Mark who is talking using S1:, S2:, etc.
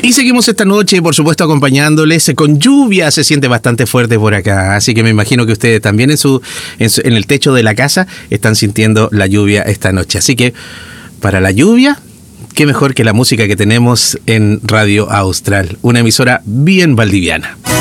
S1: Y seguimos esta noche, por supuesto, acompañándoles con lluvia. Se siente bastante fuerte por acá, así que me imagino que ustedes también en el techo de la casa están sintiendo la lluvia esta noche. Así que para la lluvia, qué mejor que la música que tenemos en Radio Austral, una emisora bien valdiviana.